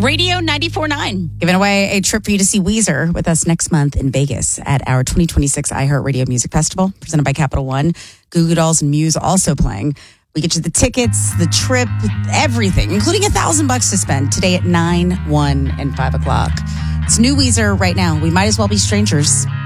Radio 94.9. Giving away a trip for you to see Weezer with us next month in Vegas at our 2026 iHeartRadio Music Festival, presented by Capital One. Goo Goo Dolls and Muse also playing. We get you the tickets, the trip, everything, including $1,000 to spend today at 9, 1, and 5 o'clock. It's new Weezer right now. We might as well be strangers.